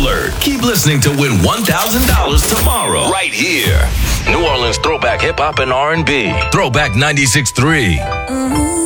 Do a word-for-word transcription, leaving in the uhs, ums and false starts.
alert. Keep listening to win one thousand dollars tomorrow. Right here. New Orleans Throwback Hip Hop and R and B. Throwback ninety-six point three.